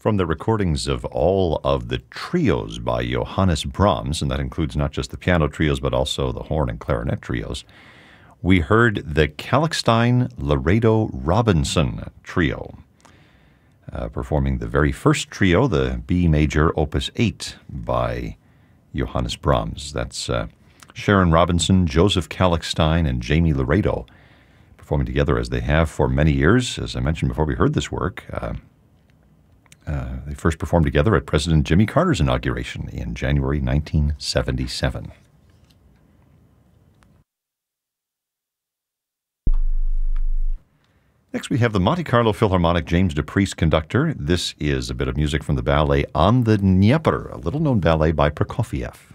From the recordings of all of the trios by Johannes Brahms, and that includes not just the piano trios, but also the horn and clarinet trios, we heard the Kalkstein-Laredo-Robinson Trio, performing the very first trio, the B major opus 8 by Johannes Brahms. That's Sharon Robinson, Joseph Kalkstein, and Jamie Laredo performing together as they have for many years. As I mentioned before we heard this work, they first performed together at President Jimmy Carter's inauguration in January 1977. Next, we have the Monte Carlo Philharmonic James DePriest conductor. This is a bit of music from the ballet On the Dnieper, a little-known ballet by Prokofiev.